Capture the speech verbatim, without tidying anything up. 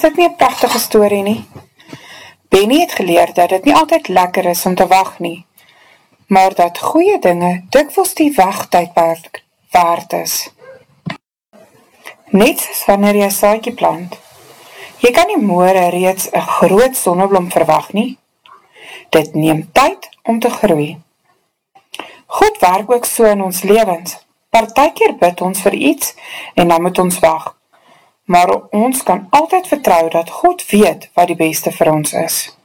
dit nie 'n pragtige storie nie? Benny het geleer dat dit nie altyd lekker is om te wag nie, maar dat goeie dinge dikwels die wagtydperk waard is. Net soos wanneer jy 'n saadjie plant. Jy kan nie môre reeds 'n groot sonneblom verwag nie. Dit neem tyd om te groei. God werk ook so in ons lewens. Partykeer bid ons vir iets en dan moet ons wag. Maar ons kan altyd vertrou dat God weet wat die beste vir ons is.